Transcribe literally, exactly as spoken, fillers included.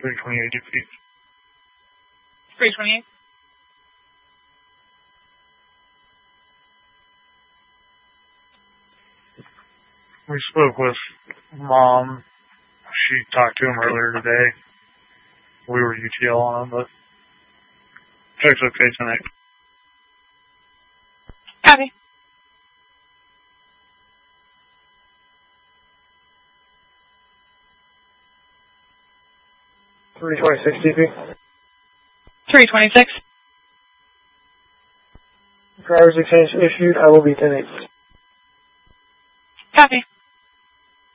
three twenty-eight D P. three twenty-eight. We spoke with Mom. She talked to him earlier today. We were U T L on him, but check's okay tonight. Copy. three twenty-six D P. three twenty-six. Driver's exchange issued. I will be ten eight. Copy.